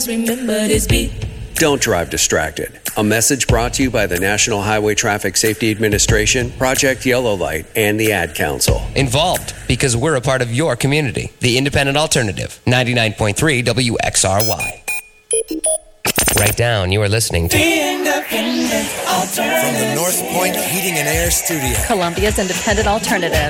Remember this beat. Don't drive distracted. A message brought to you by the National Highway Traffic Safety Administration, Project Yellow Light, and the Ad Council. Involved because we're a part of your community. The Independent Alternative, 99.3 WXRY. Right down, you are listening to The Independent Alternative. From the North Point Heating and Air Studio. Columbia's Independent Alternative.